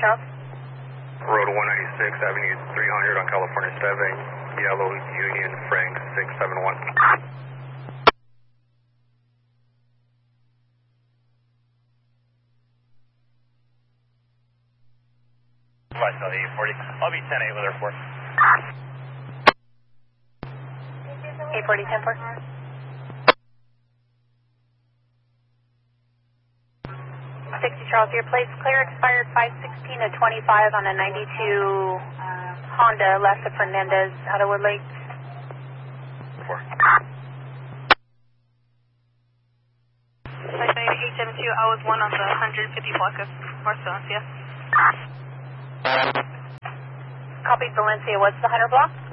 Charles. Road 196, Avenue 300 on California 7, Yellow Union, Frank 671. I'll be 10-8 with airport. 840, 10-4. 60 Charles, your plate's clear, expired 5/16 of 25 on a 92 Honda left of Fernandez out of Wood Lake. 4. 872, I was 1 on the 150 block of North Valencia. Copy Valencia, what's the 100 block?